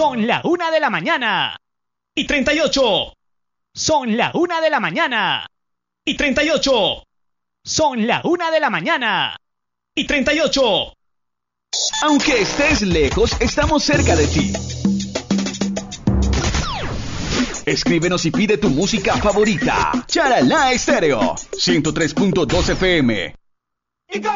Son la 1 de la mañana. Y 38. Son la 1 de la mañana. Y 38. Son la 1 de la mañana. Y 38. Aunque estés lejos, estamos cerca de ti. Escríbenos y pide tu música favorita. Charalá Estéreo 103.2 FM.